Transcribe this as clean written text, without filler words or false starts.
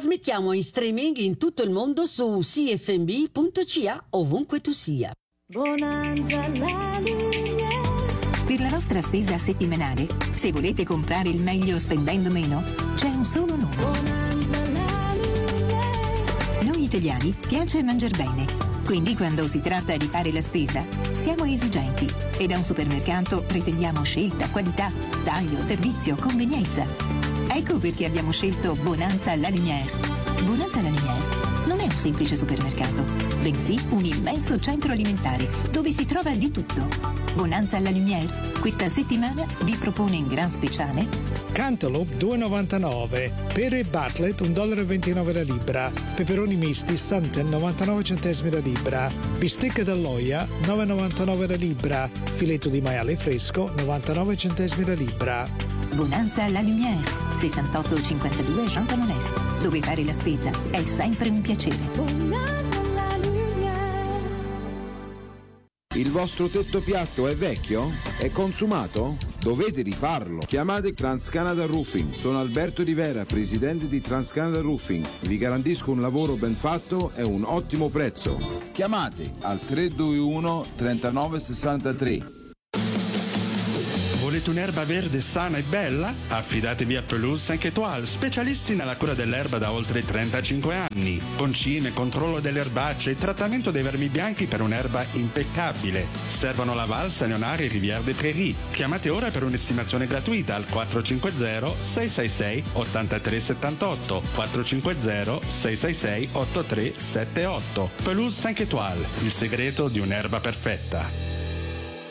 Trasmettiamo in streaming in tutto il mondo su cfmb.ca, ovunque tu sia. Bonanza la linea. Per la vostra spesa settimanale, se volete comprare il meglio spendendo meno, c'è un solo nome. Bonanza la linea. Noi italiani piace mangiar bene, quindi quando si tratta di fare la spesa siamo esigenti e da un supermercato pretendiamo scelta, qualità, taglio, servizio, convenienza. Ecco perché abbiamo scelto Bonanza La Lumière. Bonanza La Lumière non è un semplice supermercato, bensì un immenso centro alimentare dove si trova di tutto. Bonanza La Lumière questa settimana vi propone in gran speciale Cantaloupe 2,99, pere Bartlett $1,29 la libra, peperoni misti Santen 99 centesimi la libra, bistecca dall'Oia 9,99 la libra, filetto di maiale fresco 99 centesimi la libra. Bonanza La Lumière, 6852 Jean Monest, dove fare la spesa è sempre un piacere. Bonanza la linea. Il vostro tetto piatto è vecchio? È consumato? Dovete rifarlo. Chiamate TransCanada Roofing. Sono Alberto Rivera, presidente di TransCanada Roofing. Vi garantisco un lavoro ben fatto e un ottimo prezzo. Chiamate al 321 39 63. Volete un'erba verde sana e bella? Affidatevi a Pelouse 5 Étoiles, specialisti nella cura dell'erba da oltre 35 anni. Concime, controllo delle erbacce e trattamento dei vermi bianchi per un'erba impeccabile. Servono la Valse, Leonare e Rivière des Prairies. Chiamate ora per un'estimazione gratuita al 450-666-8378. 450-666-8378. Pelouse 5 Étoiles, il segreto di un'erba perfetta.